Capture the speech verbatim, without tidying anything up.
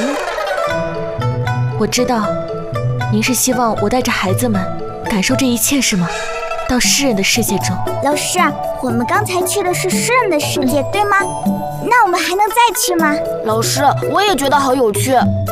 我知道，您是希望我带着孩子们感受这一切是吗？到诗人的世界中。 老师，我们刚才去的是诗人的世界，对吗？那我们还能再去吗？ 老师，我也觉得好有趣。